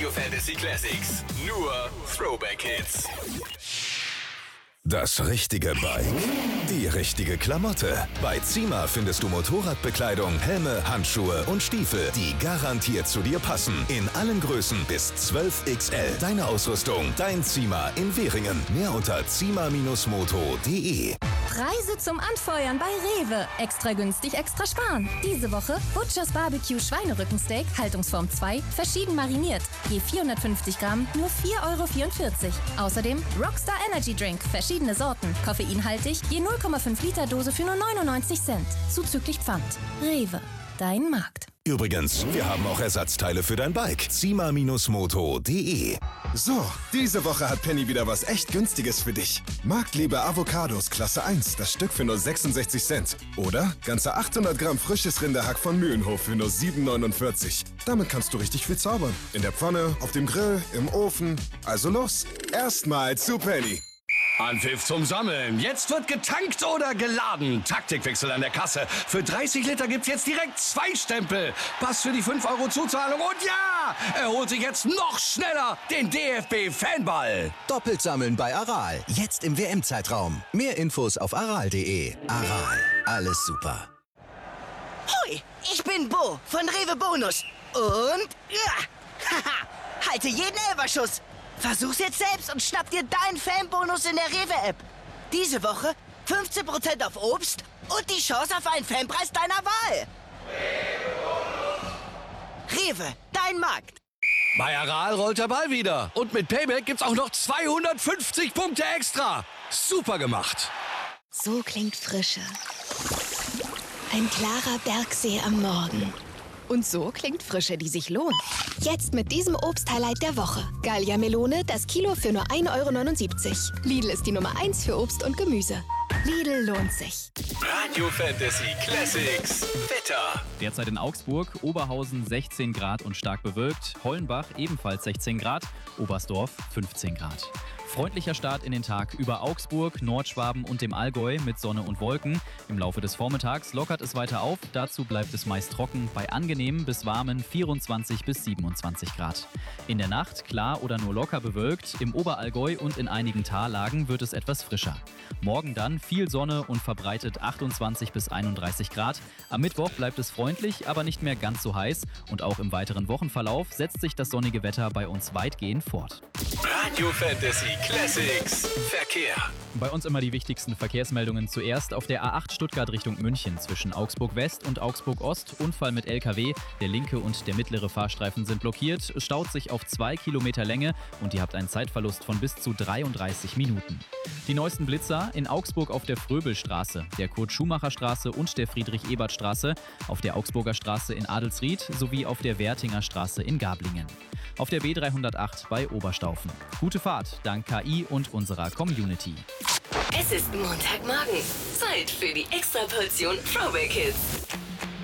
Radio Fantasy Classics. Nur Throwback Hits. Das richtige Bike, die richtige Klamotte. Bei Zima findest du Motorradbekleidung, Helme, Handschuhe und Stiefel, die garantiert zu dir passen. In allen Größen bis 12XL. Deine Ausrüstung, dein Zima in Währingen. Mehr unter zima-moto.de. Preise zum Anfeuern bei Rewe. Extra günstig, extra sparen. Diese Woche Butchers Barbecue Schweinerückensteak, Haltungsform 2, verschieden mariniert. Je 450 Gramm, nur 4,44 €. Außerdem Rockstar Energy Drink, verschiedene Sorten. Koffeinhaltig, je 0,5 Liter Dose für nur 99 Cent. Zuzüglich Pfand. Rewe, dein Markt. Übrigens, wir haben auch Ersatzteile für dein Bike. zima-moto.de. So, diese Woche hat Penny wieder was echt Günstiges für dich. Marktliebe Avocados Klasse 1, das Stück für nur 66 Cent. Oder ganze 800 Gramm frisches Rinderhack von Mühlenhof für nur 7,49 €. Damit kannst du richtig viel zaubern. In der Pfanne, auf dem Grill, im Ofen. Also los, erstmal zu Penny. Anpfiff zum Sammeln. Jetzt wird getankt oder geladen. Taktikwechsel an der Kasse. Für 30 Liter gibt's jetzt direkt 2 Stempel. Pass für die 5 € Zuzahlung. Und ja, er holt sich jetzt noch schneller den DFB-Fanball. Doppelt sammeln bei Aral. Jetzt im WM-Zeitraum. Mehr Infos auf aral.de. Aral. Alles super. Hoi, ich bin Bo von Rewe Bonus. Und haha, halte jeden Elferschuss. Versuch's jetzt selbst und schnapp dir deinen Fanbonus in der Rewe-App. Diese Woche 15% auf Obst und die Chance auf einen Fanpreis deiner Wahl. Rewe, dein Markt. Bei Aral rollt der Ball wieder. Und mit Payback gibt's auch noch 250 Punkte extra. Super gemacht. So klingt Frische. Ein klarer Bergsee am Morgen. Und so klingt Frische, die sich lohnt. Jetzt mit diesem Obst-Highlight der Woche. Gallia Melone, das Kilo für nur 1,79 €. Lidl ist die Nummer 1 für Obst und Gemüse. Lidl lohnt sich. Radio Fantasy Classics. Wetter. Derzeit in Augsburg, Oberhausen 16 Grad und stark bewölkt. Hollenbach ebenfalls 16 Grad. Oberstdorf 15 Grad. Freundlicher Start in den Tag über Augsburg, Nordschwaben und dem Allgäu mit Sonne und Wolken. Im Laufe des Vormittags lockert es weiter auf. Dazu bleibt es meist trocken bei angenehmen bis warmen 24 bis 27 Grad. In der Nacht klar oder nur locker bewölkt. Im Oberallgäu und in einigen Tallagen wird es etwas frischer. Morgen dann viel Sonne und verbreitet 28 bis 31 Grad. Am Mittwoch bleibt es freundlich, aber nicht mehr ganz so heiß. Und auch im weiteren Wochenverlauf setzt sich das sonnige Wetter bei uns weitgehend fort. Radio Fantasy Classics. Verkehr. Bei uns immer die wichtigsten Verkehrsmeldungen zuerst. Auf der A8 Stuttgart Richtung München zwischen Augsburg West und Augsburg Ost. Unfall mit LKW. Der linke und der mittlere Fahrstreifen sind blockiert. Staut sich auf 2 Kilometer Länge und ihr habt einen Zeitverlust von bis zu 33 Minuten. Die neuesten Blitzer in Augsburg auf der Fröbelstraße, der Kurt-Schumacher-Straße und der Friedrich-Ebert-Straße, auf der Augsburger Straße in Adelsried sowie auf der Wertinger Straße in Gablingen. Auf der B308 bei Oberstaufen. Gute Fahrt dank KI und unserer Community. Es ist Montagmorgen. Zeit für die Extraportion Throwback Hits.